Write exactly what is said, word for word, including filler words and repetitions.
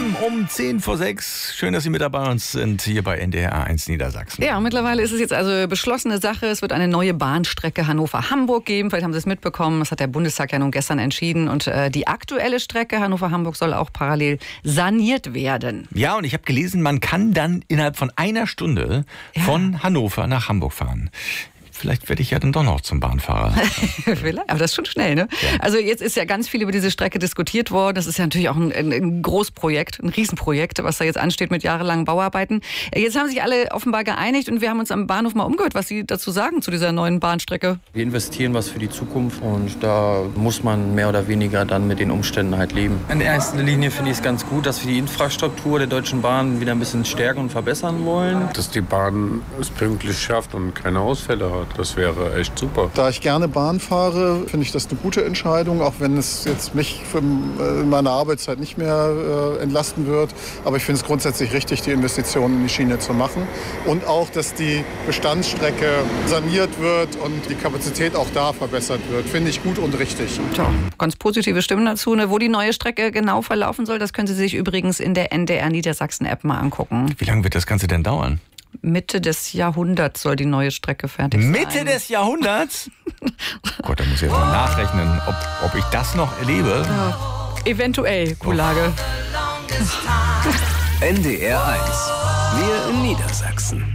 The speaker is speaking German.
M um zehn vor sechs. Schön, dass Sie mit dabei uns sind, hier bei N D R eins Niedersachsen. Ja, mittlerweile ist es jetzt also beschlossene Sache. Es wird eine neue Bahnstrecke Hannover-Hamburg geben. Vielleicht haben Sie es mitbekommen. Das hat der Bundestag ja nun gestern entschieden. Und äh, die aktuelle Strecke Hannover-Hamburg soll auch parallel saniert werden. Ja, und ich habe gelesen, man kann dann innerhalb von einer Stunde ja. von Hannover nach Hamburg fahren. Vielleicht werde ich ja dann doch noch zum Bahnfahrer. Vielleicht, aber das ist schon schnell, ne? Ja. Also jetzt ist ja ganz viel über diese Strecke diskutiert worden. Das ist ja natürlich auch ein, ein Großprojekt, ein Riesenprojekt, was da jetzt ansteht mit jahrelangen Bauarbeiten. Jetzt haben sich alle offenbar geeinigt und wir haben uns am Bahnhof mal umgehört, was Sie dazu sagen zu dieser neuen Bahnstrecke. Wir investieren was für die Zukunft und da muss man mehr oder weniger dann mit den Umständen halt leben. In erster Linie finde ich es ganz gut, dass wir die Infrastruktur der Deutschen Bahn wieder ein bisschen stärken und verbessern wollen. Dass die Bahn es pünktlich schafft und keine Ausfälle hat. Das wäre echt super. Da ich gerne Bahn fahre, finde ich das eine gute Entscheidung, auch wenn es jetzt mich in meiner Arbeitszeit nicht mehr äh, entlasten wird. Aber ich finde es grundsätzlich richtig, die Investitionen in die Schiene zu machen. Und auch, dass die Bestandsstrecke saniert wird und die Kapazität auch da verbessert wird. Finde ich gut und richtig. Tja, ganz positive Stimmen dazu. Ne? Wo die neue Strecke genau verlaufen soll, das können Sie sich übrigens in der N D R Niedersachsen-App mal angucken. Wie lange wird das Ganze denn dauern? Mitte des Jahrhunderts soll die neue Strecke fertig sein. Mitte des Jahrhunderts? Gott, da muss ich jetzt mal nachrechnen, ob, ob ich das noch erlebe. Ja, eventuell, Gulage. N D R eins. Wir in Niedersachsen.